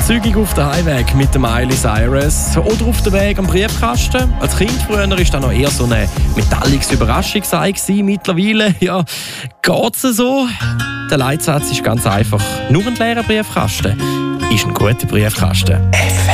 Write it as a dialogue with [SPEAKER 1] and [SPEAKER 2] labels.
[SPEAKER 1] Zügig auf den Heimweg mit der Miley Cyrus oder auf dem Weg am Briefkasten. Als Kind früher war das noch eher so eine metalliges Überraschungsei. Mittlerweile geht es so. Der Leitsatz ist ganz einfach. Nur ein leerer Briefkasten ist ein guter Briefkasten.